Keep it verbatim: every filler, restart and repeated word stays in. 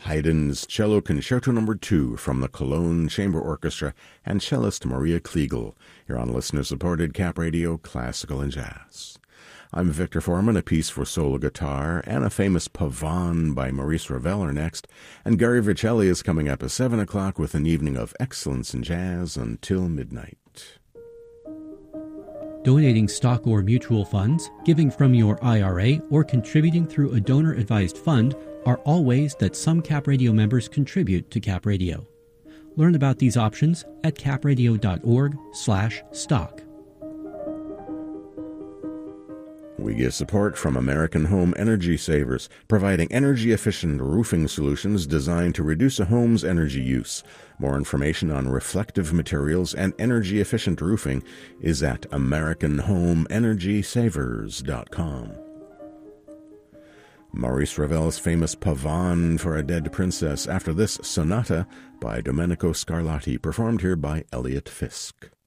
Haydn's Cello Concerto Number two from the Cologne Chamber Orchestra and cellist Maria Kliegel. You're on listener-supported Cap Radio, Classical and Jazz. I'm Victor Foreman. A piece for solo guitar and a famous Pavane by Maurice Ravel are next, and Gary Vercelli is coming up at seven o'clock with an evening of excellence in jazz until midnight. Donating stock or mutual funds, giving from your I R A, or contributing through a donor-advised fund are all ways that some Cap Radio members contribute to Cap Radio. Learn about these options at capradio.org slash stock. We get support from American Home Energy Savers, providing energy-efficient roofing solutions designed to reduce a home's energy use. More information on reflective materials and energy-efficient roofing is at american home energy savers dot com. Maurice Ravel's famous Pavane for a Dead Princess. After this, Sonata by Domenico Scarlatti, performed here by Elliot Fisk.